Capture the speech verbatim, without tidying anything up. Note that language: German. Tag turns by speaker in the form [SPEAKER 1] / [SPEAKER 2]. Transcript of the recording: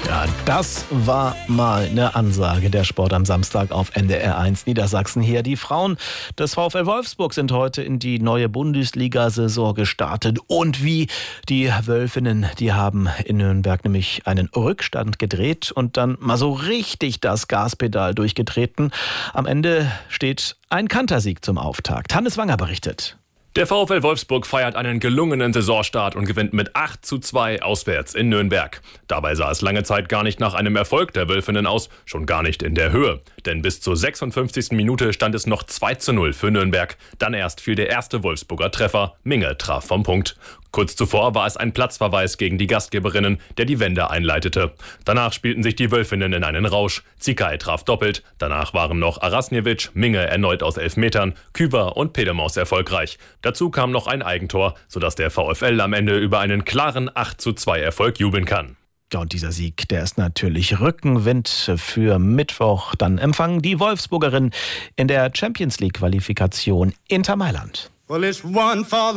[SPEAKER 1] Ja, das war mal eine Ansage. Der Sport am Samstag auf N D R eins Niedersachsen hier. Die Frauen des VfL Wolfsburg sind heute in die neue Bundesliga-Saison gestartet. Und wie die Wölfinnen, die haben in Nürnberg nämlich einen Rückstand gedreht und dann mal so richtig das Gaspedal durchgetreten. Am Ende steht ein Kantersieg zum Auftakt. Hannes Wanger berichtet.
[SPEAKER 2] Der VfL Wolfsburg feiert einen gelungenen Saisonstart und gewinnt mit acht zu zwei auswärts in Nürnberg. Dabei sah es lange Zeit gar nicht nach einem Erfolg der Wölfinnen aus, schon gar nicht in der Höhe. Denn bis zur sechsundfünfzigsten Minute stand es noch zwei zu null für Nürnberg. Dann erst fiel der erste Wolfsburger Treffer. Minge traf vom Punkt. Kurz zuvor war es ein Platzverweis gegen die Gastgeberinnen, der die Wende einleitete. Danach spielten sich die Wölfinnen in einen Rausch. Zikai traf doppelt. Danach waren noch Arasnjevic, Minge erneut aus elf Metern, Küber und Pedemaus erfolgreich. Dazu kam noch ein Eigentor, sodass der VfL am Ende über einen klaren acht zu zwei Erfolg jubeln kann.
[SPEAKER 1] Ja, und dieser Sieg, der ist natürlich Rückenwind für Mittwoch. Dann empfangen die Wolfsburgerinnen in der Champions League Qualifikation Inter Mailand. Well, it's one for the